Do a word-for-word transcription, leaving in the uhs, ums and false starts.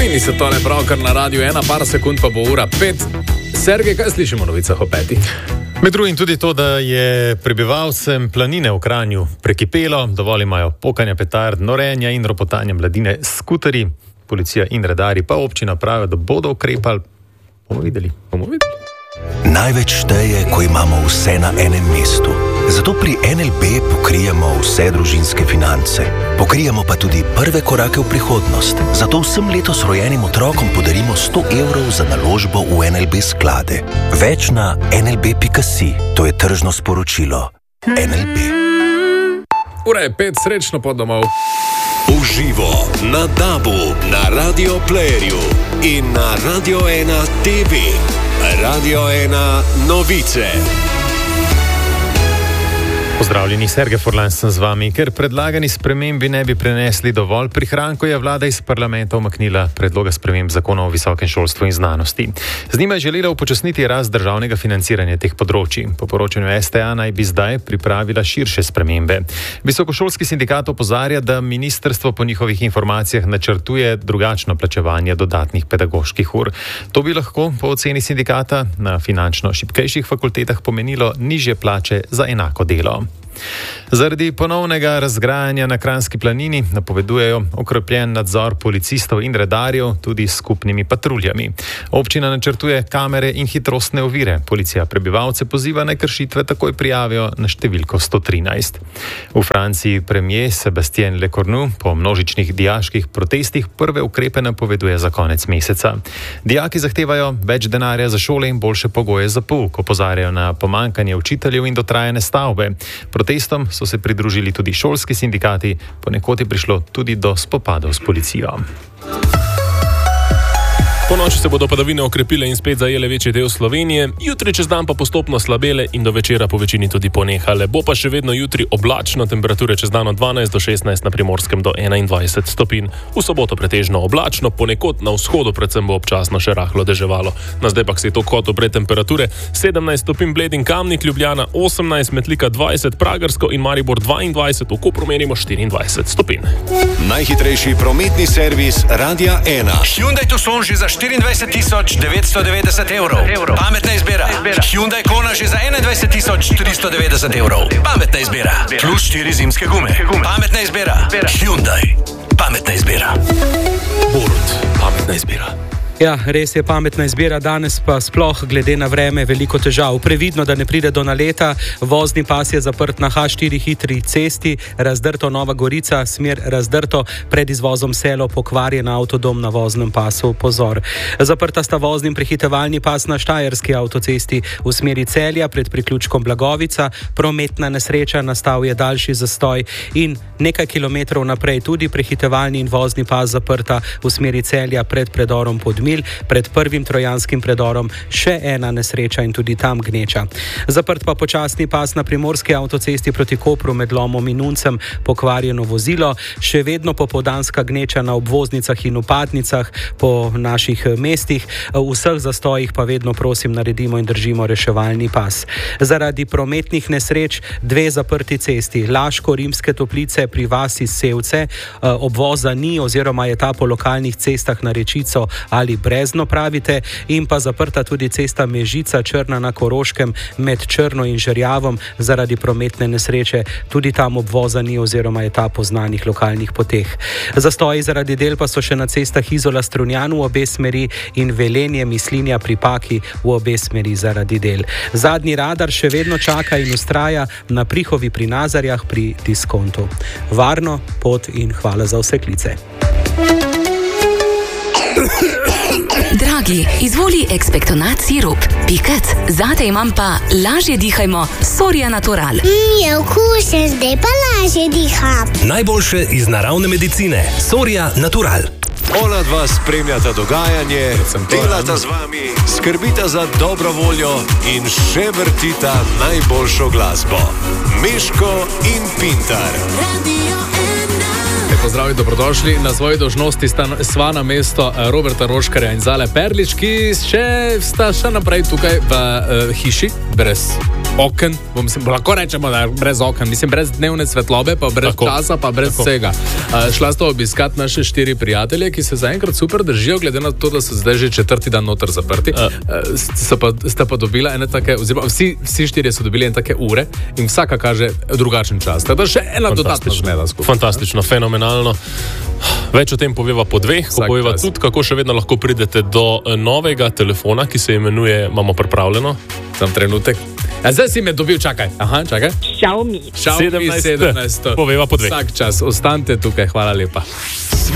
Meni se to ne pravkar na radiju, ena par sekund pa bo ura pet. Sergej, kaj slišimo v novicah o petih? Med drugim tudi to, da je prebivalcem Planine v Kranju prekipelo, dovolj imajo pokanja petard, norenja in ropotanja mladine s skuterji. Policija in redarji pa občina pravijo, da bodo ukrepali. Bomo videli, bomo videli. Največ šteje, ko imamo vse na enem mestu. Zato pri N L B pokrijemo vse družinske finance. Pokrijemo pa tudi prve korake v prihodnost. Zato vsem letos rojenim otrokom podarimo sto evrov za naložbo v N L B sklade. Več na en el be pika si. To je tržno sporočilo. N L B. Ura je pet, srečno pod domov. Uživo na Dabu, na Radio Playerju in na Radio ena T V. Radio ena novice. Pozdravljeni, Sergej Furlan sem z vami. Ker predlagani spremembi ne bi prenesli dovolj prihrankov, je vlada iz parlamenta umaknila predloga sprememb zakona o visokem šolstvu in znanosti. Z njima je želela upočasniti rast državnega financiranja teh področij. Po poročanju S T A naj bi zdaj pripravila širše spremembe. Visokošolski sindikat opozarja, da ministrstvo po njihovih informacijah načrtuje drugačno plačevanje dodatnih pedagoških ur. To bi lahko po oceni sindikata na finančno šibkejših fakultetah pomenilo nižje plače za enako delo. Zaradi ponovnega razgrajanja na Kranjski planini napovedujejo okrepljen nadzor policistov in redarjev tudi s skupnimi patruljami. Občina načrtuje kamere in hitrostne ovire. Policija prebivalce poziva, naj kršitve takoj prijavijo na številko sto trinajst. V Franciji premier Sébastien Lecornu po množičnih dijaških protestih prve ukrepe napoveduje za konec meseca. Dijaki zahtevajo več denarja za šole in boljše pogoje za pouk, opozarjajo na pomanjkanje učiteljev in dotrajane stavbe. Protestom so se pridružili tudi šolski sindikati, ponekod je prišlo tudi do spopadov s policijo. Po noči se bodo padavine okrepile in spet zajele večji del Slovenije, jutri čez dan pa postopno slabele in do večera po večini tudi ponehale. Bo pa še vedno jutri oblačno, temperature čez dan od dvanajst do šestnajst, na Primorskem do enaindvajset stopinj. V soboto pretežno oblačno, ponekod na vzhodu predvsem bo občasno še rahlo deževalo. Na zdaj pa se je to kot opred temperature: sedemnajst stopinj Bled in Kamnik, Ljubljana osemnajst, Metlika dvajset, Pragersko in Maribor dvaindvajset, v Kopru menimo štiriindvajset stopinj. Najhitrejši prometni servis Radia ena. Hyundai Tucson že za štiriindvajset tisoč devetsto devetdeset evrov. Pametna izbira. Hyundai Kona že za enaindvajset tisoč tristo devetdeset evrov. Pametna izbira. Plus štiri zimske gume. Pametna izbira. Hyundai. Pametna izbira. Borut. Pametna izbira. Ja, res je pametna izbira, danes pa sploh glede na vreme veliko težav. Previdno, da ne pride do naleta, vozni pas je zaprt na H štiri hitri cesti, Razdrto Nova Gorica, smer Razdrto, pred izvozom Selo, pokvarjen avtodom na voznem pasu, pozor. Zaprta sta vozni in prehitevalni pas na Štajerski avtocesti v smeri Celja pred priključkom Blagovica, prometna nesreča, nastal je daljši zastoj in nekaj kilometrov naprej tudi prehitevalni in vozni pas zaprta v smeri Celja pred predorom Podmilj, pred prvim trojanskim predorom še ena nesreča in tudi tam gneča. Zaprt pa počasni pas na Primorski avtocesti proti Kopru med Lomom in Uncem, pokvarjeno vozilo, še vedno popoldanska gneča na obvoznicah in vpadnicah po naših mestih, v vseh zastojih pa vedno prosim naredimo in držimo reševalni pas. Zaradi prometnih nesreč dve zaprti cesti, Laško-Rimske Toplice pri vasi Sevce, obvoza ni oziroma je ta po lokalnih cestah na Rečico ali Brezno pravite, in pa zaprta tudi cesta Mežica Črna na Koroškem med Črno in Žerjavom zaradi prometne nesreče, tudi tam obvoza ni oziroma je ta po znanih lokalnih poteh. Zastoji zaradi del pa so še na cestah Izola Strunjan v obe smeri in Velenje Mislinja pri Paki v obe smeri zaradi del. Zadnji radar še vedno čaka in ustraja na Prihovi pri Nazarjah pri Diskontu. Varno pot in hvala za vse klice. Dragi, izvoli ekspektonat sirup. Pikec, zate imam pa lažje dihajmo Soria Natural. Mmm, je okusen, zdaj pa lažje diham. Najboljše iz naravne medicine. Soria Natural. Ona dva spremljata dogajanje, delata z vami, skrbita za dobro voljo in še vrtita najboljšo glasbo. Meško in Pintar. pozdrav in dobrodošli. Na svoji dolžnosti sta sva na mesto Roberta Roškarja in Zale Perlič, ki še sta še naprej tukaj v uh, hiši, brez oken. Mislim, lahko rečemo, da brez oken, mislim, brez dnevne svetlobe, pa brez tako, časa, pa brez tako. vsega. Uh, šla sta obiskat naše štiri prijatelje, ki se zaenkrat super držijo, glede na to, da so zdaj že četrti dan noter zaprti. Uh. Uh, sta, pa, sta pa dobila ene take, oziroma vsi, vsi štirje so dobili ene take ure in vsaka kaže drugačen čas. Tako da še ena dodatna zmeda skupaj. Fantastično, fenomenalno. Več o tem poveva po dveh, ko poveva tudi, kako še vedno lahko pridete do novega telefona, ki se imenuje, imamo pripravljeno. Sam trenutek. A zdaj si me dobil, čakaj. Aha, čakaj. Xiaomi. Xiaomi sedemnajst. Poveva po dveh. Vsak čas, ostanite tukaj, hvala lepa.